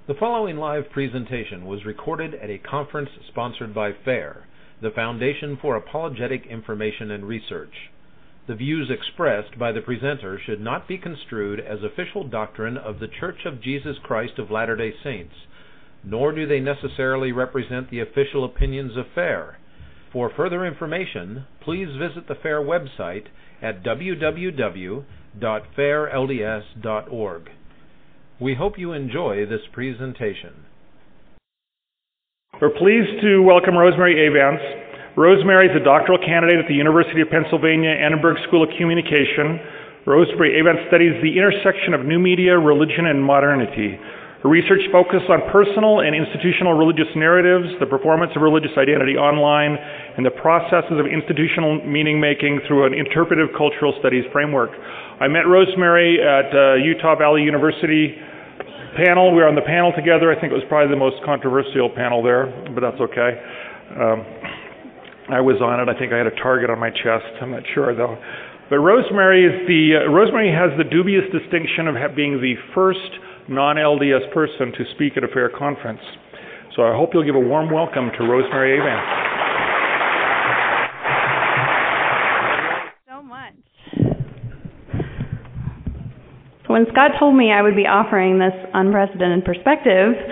The following live presentation was recorded at a conference sponsored by FAIR, the Foundation for Apologetic Information and Research. The views expressed by the presenter should not be construed as official doctrine of The Church of Jesus Christ of Latter-day Saints, nor do they necessarily represent the official opinions of FAIR. For further information, please visit the FAIR website at www.fairlds.org. We hope you enjoy this presentation. We're pleased to welcome Rosemary Avants. Rosemary is a doctoral candidate at the University of Pennsylvania Annenberg School of Communication. Rosemary Avants studies the intersection of new media, religion, and modernity. Her research focuses on personal and institutional religious narratives, the performance of religious identity online, and the processes of institutional meaning-making through an interpretive cultural studies framework. I met Rosemary at Utah Valley University panel. We were on the panel together. I think it was probably the most controversial panel there, but that's okay. I was on it. I think I had a target on my chest. I'm not sure, though. But Rosemary has the dubious distinction of being the first non-LDS person to speak at a FAIR conference. So I hope you'll give a warm welcome to Rosemary Avants. So much. So when Scott told me I would be offering this unprecedented perspective,